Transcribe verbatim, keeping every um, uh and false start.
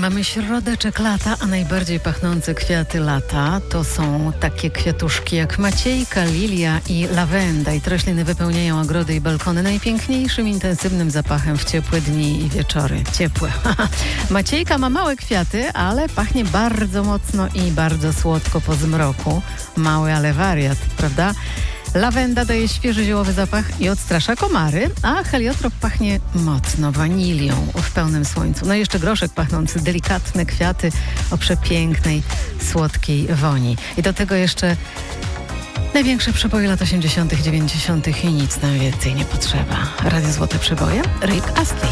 Mamy środeczek lata, a najbardziej pachnące kwiaty lata to są takie kwiatuszki jak maciejka, lilia i lawenda. I te rośliny wypełniają ogrody i balkony najpiękniejszym, intensywnym zapachem w ciepłe dni i wieczory. Ciepłe. Maciejka ma małe kwiaty, ale pachnie bardzo mocno i bardzo słodko po zmroku. Mały, ale wariat, prawda? Lawenda daje świeży ziołowy zapach i odstrasza komary, a heliotrop pachnie mocno wanilią w pełnym słońcu. No i jeszcze groszek pachnący, delikatne kwiaty o przepięknej, słodkiej woni. I do tego jeszcze największe przeboje lat osiemdziesiątych, dziewięćdziesiątych i nic nam więcej nie potrzeba. Radio Złote Przeboje, Rick Astley.